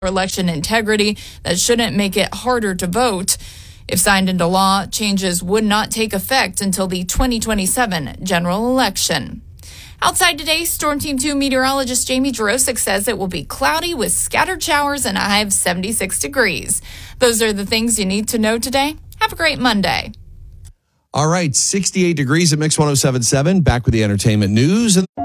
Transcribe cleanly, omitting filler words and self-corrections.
election integrity that shouldn't make it harder to vote. If signed into law, changes would not take effect until the 2027 general election. Outside today, Storm Team 2 meteorologist Jamie Jarosik says it will be cloudy with scattered showers and a high of 76 degrees. Those are the things you need to know today. Have a great Monday. All right, 68 degrees at Mix 107.7. Back with the entertainment news.